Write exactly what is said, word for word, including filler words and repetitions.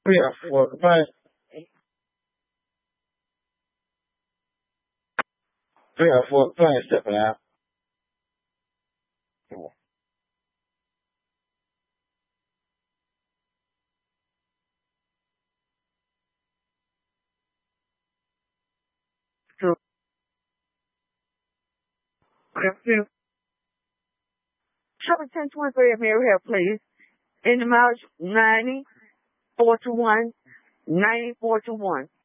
three or four, probably three or four, probably stepping out. True. Seventeen twenty-three at Mary Hill, please. In the mileage ninety four to one, ninety four to one.